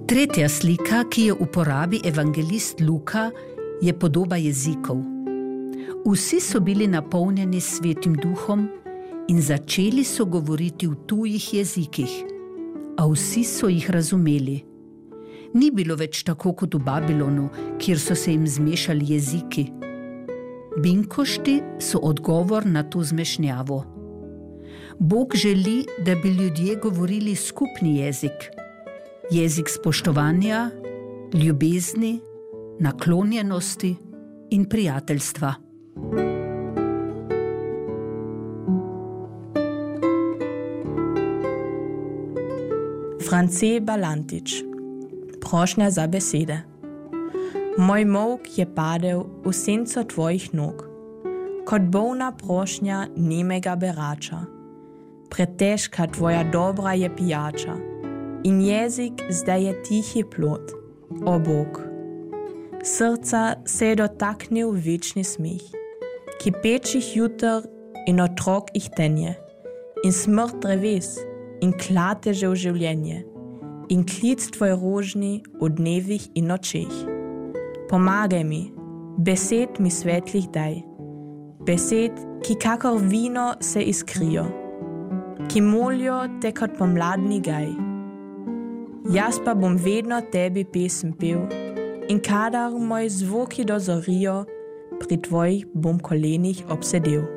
Tretja slika, ki jo uporabi evangelist Luka, je podoba jezikov. Vsi so bili napolnjeni s Svetim duhom in začeli so govoriti v tujih jezikih, a vsi so jih razumeli. Ni bilo več tako kot v Babilonu, kjer so se jim zmešali jeziki. Binkošti so odgovor na to zmešnjavo. Bog želi, da bi ljudje govorili skupni jezik. Jezik spoštovanja, ljubezni, naklonjenosti in prijateljstva. France Balantič. Prošnja za besede. Moj mok je padel v senco tvojih nog, kot bolna prošnja nemega berača. Pretežka tvoja dobra je pijača in jezik zdaj je tihi plod, o Bog. Srca se je dotaknil večni smih, kipečih juter in otrok ih tenje, in smrt dreves in klateže v življenje, in klic tvoj rožni v dnevih in nočeh. Pomagaj mi, besed mi svetlih daj, besed, ki kakor vino se iskrijo, ki molijo te kot pomladni gaj. Jaz pa bom vedno tebi pesem pel, in kadar moji zvoki dozorijo, pri tvojih bom kolenih obsedel.